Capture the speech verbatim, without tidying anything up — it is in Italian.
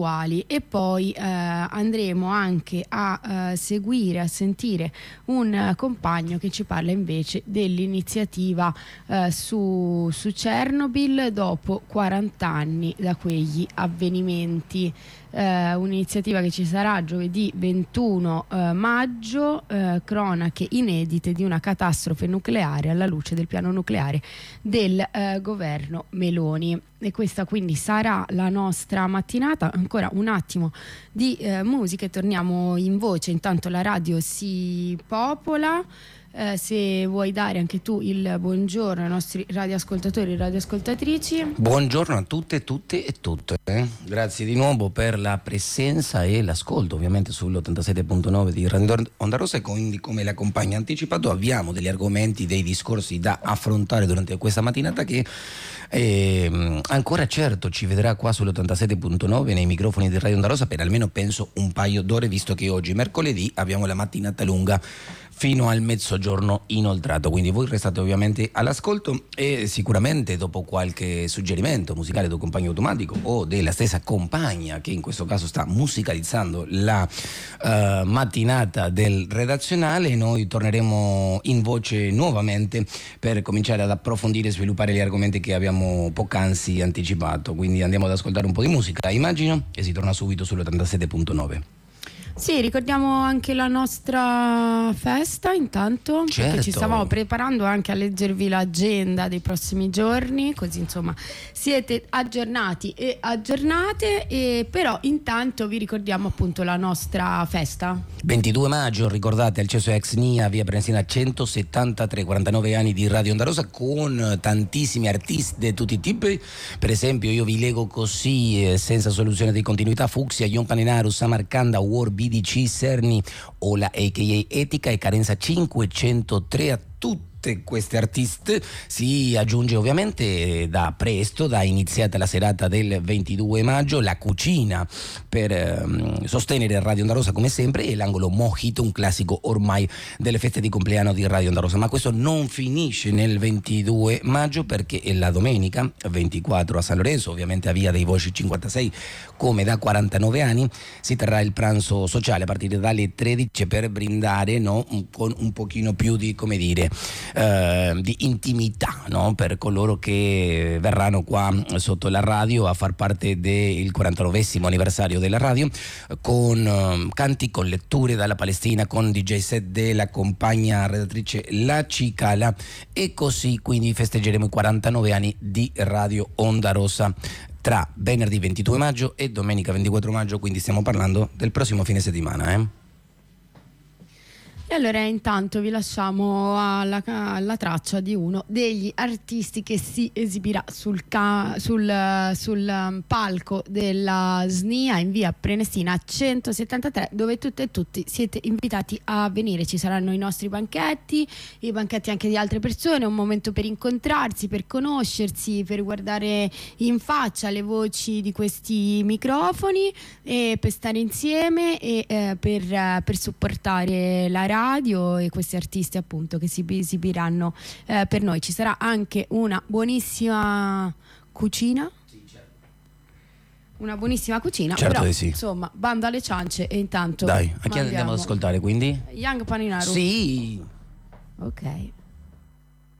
e poi eh, andremo anche a eh, seguire, a sentire un eh, compagno che ci parla invece dell'iniziativa eh, su, su Chernobyl dopo quaranta anni da quegli avvenimenti. Eh, un'iniziativa che ci sarà giovedì ventuno eh, maggio, eh, cronache inedite di una catastrofe nucleare alla luce del piano nucleare del eh, governo Meloni. E questa quindi sarà la nostra mattinata. Ancora un attimo di eh, musica e torniamo in voce, intanto la radio si popola. Eh, se vuoi dare anche tu il buongiorno ai nostri radioascoltatori e radioascoltatrici. Buongiorno a tutte, tutte e tutte. Eh? Grazie di nuovo per la presenza e l'ascolto ovviamente sull'ottantasette virgola nove di Radio Onda Rossa, e quindi, come la compagna ha anticipato, abbiamo degli argomenti, dei discorsi da affrontare durante questa mattinata che eh, ancora certo ci vedrà qua sull'ottantasette virgola nove nei microfoni di Radio Onda Rossa per almeno penso un paio d'ore, visto che oggi mercoledì abbiamo la mattinata lunga fino al mezzogiorno inoltrato, quindi voi restate ovviamente all'ascolto e sicuramente dopo qualche suggerimento musicale del compagno automatico o della stessa compagna che in questo caso sta musicalizzando la uh, mattinata del redazionale, noi torneremo in voce nuovamente per cominciare ad approfondire e sviluppare gli argomenti che abbiamo poc'anzi anticipato, quindi andiamo ad ascoltare un po' di musica, immagino, e si torna subito sull'ottantasette virgola nove. Sì, ricordiamo anche la nostra festa intanto, certo, perché ci stavamo preparando anche a leggervi l'agenda dei prossimi giorni, così insomma siete aggiornati e aggiornate, e però intanto vi ricordiamo appunto la nostra festa. ventidue maggio, ricordate, al Cesso Ex Nia, via Prenestina centosettantatré, quarantanove anni di Radio Onda Rossa con tantissimi artisti di tutti i tipi. Per esempio io vi leggo così, eh, senza soluzione di continuità, Fuxia, Ion Panenaru, Samarcanda, War, B D C, Serni, Ola a k a. Etica e Carenza cinquecentotre. A tutti queste artiste si aggiunge ovviamente da presto, da iniziata la serata del ventidue maggio, la cucina per ehm, sostenere Radio Onda Rossa come sempre, e l'angolo Mojito, un classico ormai delle feste di compleanno di Radio Onda Rossa. Ma questo non finisce nel ventidue maggio, perché è la domenica ventiquattro a San Lorenzo, ovviamente a via dei Voci cinquantasei, come da quarantanove anni, si terrà il pranzo sociale a partire dalle tredici per brindare, no, con un pochino più di, come dire, eh, di intimità, no, per coloro che verranno qua sotto la radio a far parte del quarantanovesimo anniversario della radio, con eh, canti, con letture dalla Palestina, con D J set della compagna redattrice La Cicala, e così quindi festeggeremo i quarantanove anni di Radio Onda Rossa tra venerdì ventidue maggio e domenica ventiquattro maggio, quindi stiamo parlando del prossimo fine settimana, eh? E allora intanto vi lasciamo alla, alla traccia di uno degli artisti che si esibirà sul, ca, sul, sul palco della S N I A in via Prenestina centosettantatré, dove tutte e tutti siete invitati a venire. Ci saranno i nostri banchetti, i banchetti anche di altre persone, un momento per incontrarsi, per conoscersi, per guardare in faccia le voci di questi microfoni, e per stare insieme e eh, per, eh, per supportare la radio e questi artisti appunto che si esibiranno eh, per noi. Ci sarà anche una buonissima cucina, una buonissima cucina, certo, però sì, insomma banda alle ciance. E intanto dai, a chi andiamo ad ascoltare quindi? Young Paninaru. Sì, ok.